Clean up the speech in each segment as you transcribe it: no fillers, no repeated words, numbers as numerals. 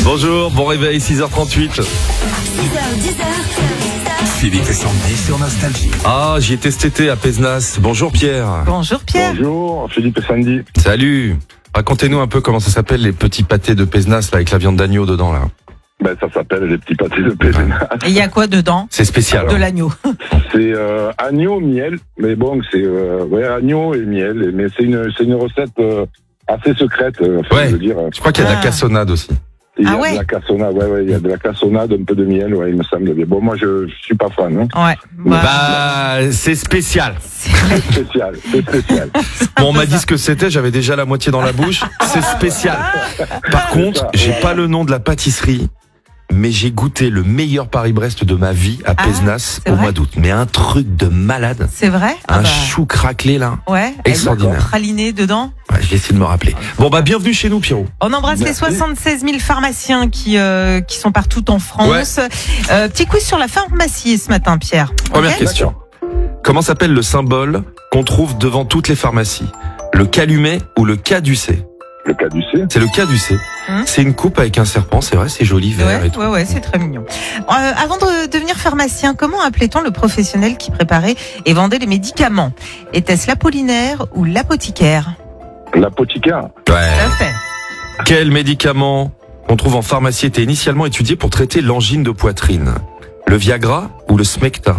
Bonjour, bon réveil, 6h38. 6h, 10h. Philippe et Sandy sur Nostalgie. Ah, j'y étais cet été à Pézenas. Bonjour Pierre. Bonjour Pierre. Bonjour, Philippe et Sandy. Salut. Racontez-nous un peu comment ça s'appelle les petits pâtés de Pézenas là, avec la viande d'agneau dedans là. Ben, ça s'appelle les petits pâtés de Pézenas. Et il y a quoi dedans? C'est spécial. De l'agneau. C'est agneau, miel, mais bon, c'est agneau et miel, mais c'est une recette assez secrète. Ouais. Je veux dire. Je crois qu'il y a de la cassonade aussi. Il y a Ah ouais. de la cassonade, il y a de la cassonade, un peu de miel, il me semble bien. Bon, moi, je suis pas fan, hein. Ouais. Bah, c'est spécial. C'est spécial. Bon, on m'a dit ce que c'était, j'avais déjà la moitié dans la bouche. C'est spécial. Par contre, j'ai pas le nom de la pâtisserie, mais j'ai goûté le meilleur Paris-Brest de ma vie à Pézenas c'est au vrai mois d'août. Mais un truc de malade. C'est vrai? Un chou craquelé là. Ouais. Extraordinaire. Avec praliné dedans. Ouais, je vais essayer de me rappeler. Bon, bah, bienvenue chez nous, Pierrot. On embrasse les Merci. 76 000 pharmaciens qui sont partout en France. Petit quiz sur la pharmacie ce matin, Pierre. Première Ok. question. Comment s'appelle le symbole qu'on trouve devant toutes les pharmacies? Le calumet ou le caducée? Le caducé. C'est le caducée. Hum. C'est une coupe avec un serpent, c'est vrai, c'est joli, vert et tout. Ouais, c'est très mignon. Avant de devenir pharmacien, comment appelait-on le professionnel qui préparait et vendait les médicaments? Était-ce l'apollinaire ou l'apothicaire? L'apothicaire. Tout à fait. Quel médicament qu'on trouve en pharmacie était initialement étudié pour traiter l'angine de poitrine? Le Viagra ou le Smecta?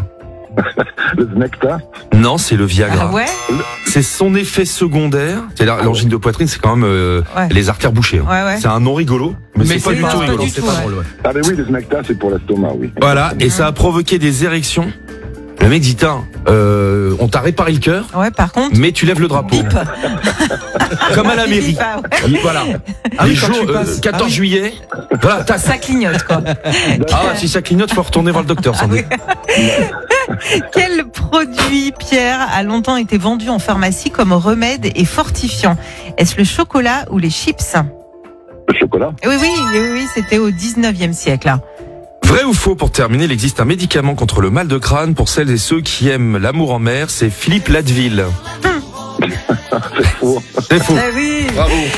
Le Smecta. Non, c'est le Viagra. Ah ouais? C'est son effet secondaire. C'est-à-dire, l'angine de poitrine, c'est quand même les artères bouchées. Hein. Ouais. C'est un nom rigolo, mais c'est pas du tout pas rigolo. du tout, ouais. Ah, mais oui, le Smecta, c'est pour l'estomac, oui. Voilà, et ça a provoqué des érections. Le mec dit, on t'a réparé le cœur, Ouais, par contre. mais tu lèves le drapeau. Bip. Comme à la mairie. Ah ouais. Voilà. Ah oui, Les quand jours, tu passes. 14 juillet. Voilà, Ça clignote, quoi. Ah, si ça clignote, faut retourner voir le docteur, sans doute. Quel produit, Pierre, a longtemps été vendu en pharmacie comme remède et fortifiant? Est-ce le chocolat ou les chips? Le chocolat. Oui, c'était au 19e siècle. Là. Vrai ou faux, pour terminer, il existe un médicament contre le mal de crâne pour celles et ceux qui aiment l'amour en mer, c'est Philippe Ladville. C'est faux. C'est faux. Ah oui. Bravo.